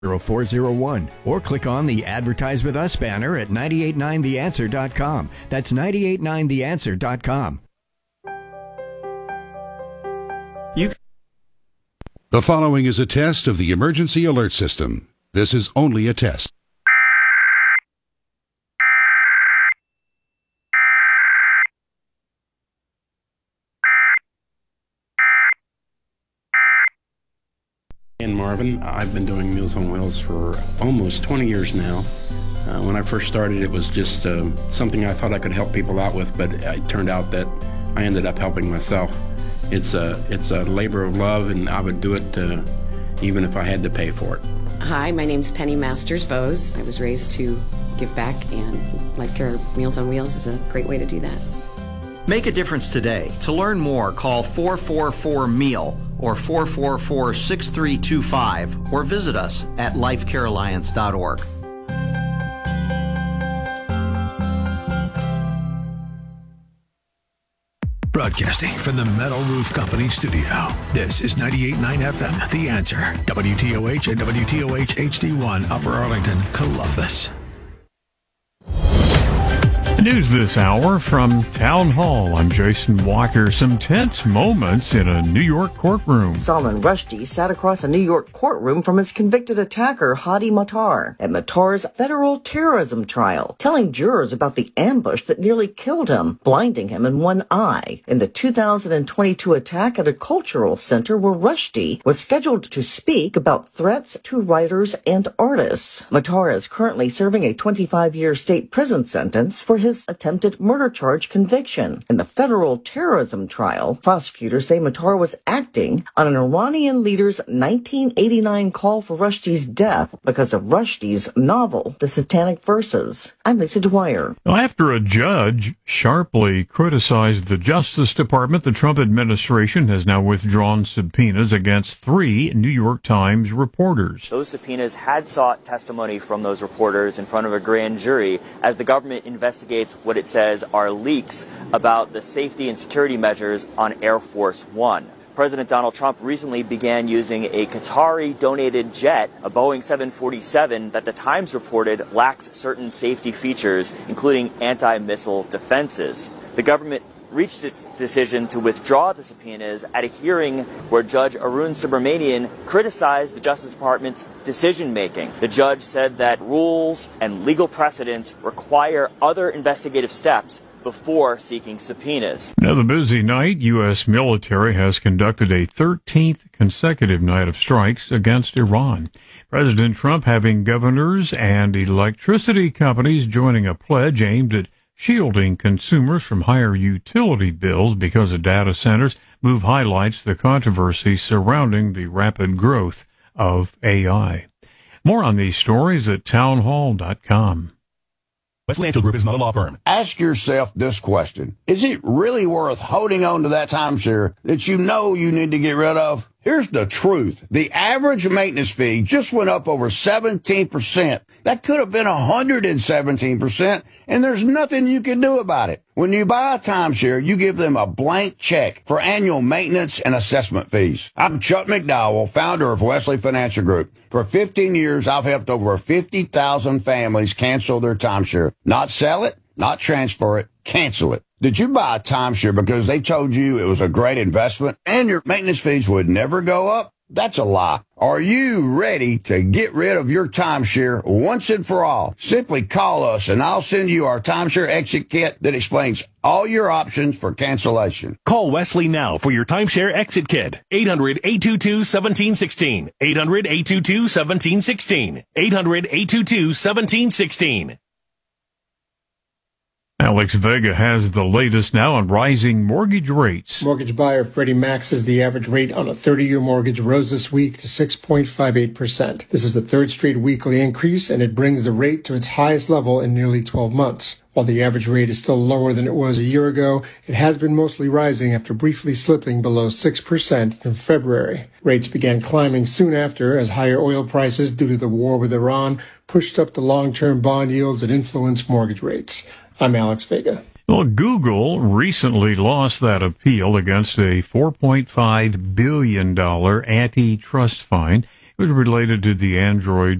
0401 or click on the Advertise with Us banner at 989theanswer.com. That's 989theanswer.com. The following is a test of the emergency alert system. This is only a test. And Marvin, I've been doing Meals on Wheels for almost 20 years now. When I first started, it was just something I thought I could help people out with, but it turned out that I ended up helping myself. It's a labor of love, and I would do it even if I had to pay for it. Hi, my name's Penny Masters Bose. I was raised to give back, and Life Care Meals on Wheels is a great way to do that. Make a difference today. To learn more, call 444-MEAL or 444-6325 or visit us at lifecarealliance.org. Broadcasting from the Metal Roof Company studio. This is 98.9 FM, The Answer. WTOH and WTOH HD1, Upper Arlington, Columbus. News this hour from Town Hall. I'm Jason Walker. Some tense moments in a New York courtroom. Salman Rushdie sat across a New York courtroom from his convicted attacker, Hadi Matar, at Matar's federal terrorism trial, telling jurors about the ambush that nearly killed him, blinding him in one eye, in the 2022 attack at a cultural center where Rushdie was scheduled to speak about threats to writers and artists. Matar is currently serving a 25-year state prison sentence for his attempted murder charge conviction. In the federal terrorism trial, prosecutors say Matar was acting on an Iranian leader's 1989 call for Rushdie's death because of Rushdie's novel, The Satanic Verses. I'm Lisa Dwyer. After a judge sharply criticized the Justice Department, the Trump administration has now withdrawn subpoenas against 3 New York Times reporters. Those subpoenas had sought testimony from those reporters in front of a grand jury as the government investigates what it says are leaks about the safety and security measures on Air Force One. President Donald Trump recently began using a Qatari-donated jet, a Boeing 747, that the Times reported lacks certain safety features, including anti-missile defenses. The government reached its decision to withdraw the subpoenas at a hearing where Judge Arun Subramanian criticized the Justice Department's decision-making. The judge said that rules and legal precedents require other investigative steps before seeking subpoenas. Another busy night. U.S. military has conducted a 13th consecutive night of strikes against Iran. President Trump having governors and electricity companies joining a pledge aimed at shielding consumers from higher utility bills because of data centers. Move highlights the controversy surrounding the rapid growth of AI. More on these stories at townhall.com. West Financial Group is not a law firm. Ask yourself this question. Is it really worth holding on to that timeshare that you know you need to get rid of? Here's the truth. The average maintenance fee just went up over 17%. That could have been 117%, and there's nothing you can do about it. When you buy a timeshare, you give them a blank check for annual maintenance and assessment fees. I'm Chuck McDowell, founder of Wesley Financial Group. For 15 years, I've helped over 50,000 families cancel their timeshare. Not sell it, not transfer it, cancel it. Did you buy a timeshare because they told you it was a great investment and your maintenance fees would never go up? That's a lie. Are you ready to get rid of your timeshare once and for all? Simply call us and I'll send you our timeshare exit kit that explains all your options for cancellation. Call Wesley now for your timeshare exit kit. 800-822-1716. 800-822-1716. 800-822-1716. Alex Vega has the latest now on rising mortgage rates. Mortgage buyer Freddie Mac says the average rate on a 30-year mortgage rose this week to 6.58%. This is the third straight weekly increase, and it brings the rate to its highest level in nearly 12 months. While the average rate is still lower than it was a year ago, it has been mostly rising after briefly slipping below 6% in February. Rates began climbing soon after as higher oil prices due to the war with Iran pushed up the long-term bond yields that influence mortgage rates. I'm Alex Vega. Well, Google recently lost that appeal against a $4.5 billion antitrust fine. It was related to the Android